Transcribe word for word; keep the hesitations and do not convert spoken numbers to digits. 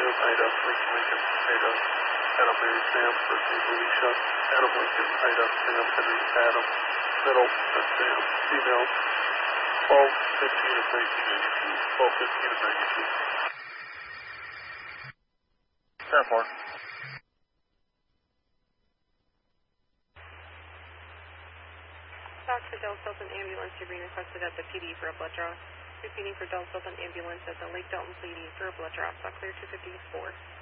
Lincoln, Ida, Lincoln, Lincoln, Ida, Adam, Mary, Sam, first name Alicia, Adam, Lincoln, Ida, Sam, Henry, Adam, middle, that's Sam, female, twelve, fifteen, and nineteen ninety-two, twelve, fifteen, and ninety-two. ten four. Talk to Del Sultan Ambulance. You're being requested at the P D for a blood draw. Repeating for Del Sultan Ambulance at the Lake Dalton P D for a blood draw. Stock clear two fifty-four.